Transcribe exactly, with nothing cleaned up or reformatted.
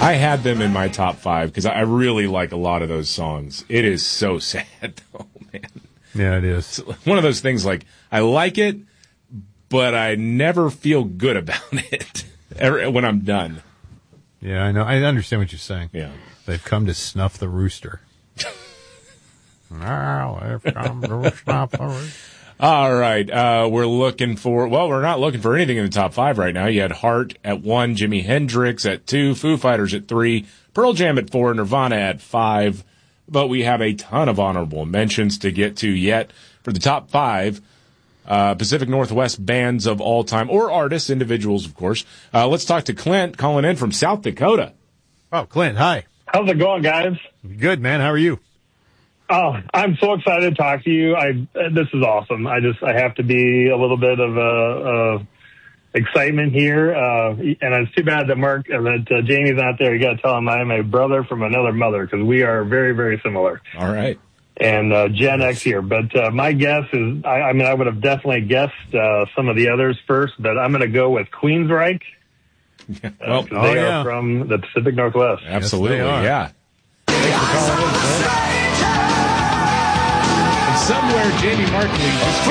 I had them in my top five because I really like a lot of those songs. It is so sad, though, man. Yeah, it is. It's one of those things like, I like it, but I never feel good about it when I'm done. Yeah, I know. I understand what you're saying. Yeah. They've come to snuff the rooster. Now they've come to snuff the rooster. All right. Uh, we're looking for, well, we're not looking for anything in the top five right now. You had Heart at one, Jimi Hendrix at two, Foo Fighters at three, Pearl Jam at four, Nirvana at five. But we have a ton of honorable mentions to get to yet for the top five uh, Pacific Northwest bands of all time, or artists, individuals, of course. Uh, let's talk to Clint calling in from South Dakota. Oh, Clint, hi. How's it going, guys? Good, man. How are you? Oh, I'm so excited to talk to you. I this is awesome. I just I have to be a little bit of a, a excitement here, uh, and it's too bad that Mark uh, that uh, Jamie's not there. You got to tell him I'm a brother from another mother because we are very very similar. All right. And uh, Gen X here, but uh, my guess is I, I mean I would have definitely guessed uh, some of the others first, but I'm going to go with Queensryche. well, uh, they oh, yeah. are from the Pacific Northwest. Absolutely, yes, yeah. Thanks for calling in, Clint. And somewhere Jamie Markley just